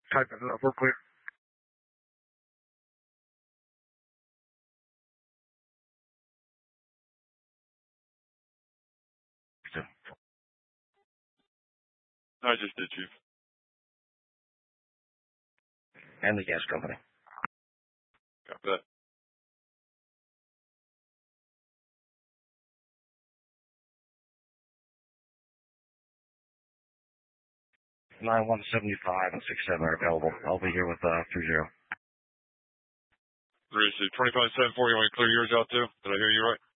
Type it up real quick. I just did, Chief. And the gas company. Copy that. Line 175 and 67 are available. I'll be here with 30. 25-7-4, you want to clear yours out too? Did I hear you right?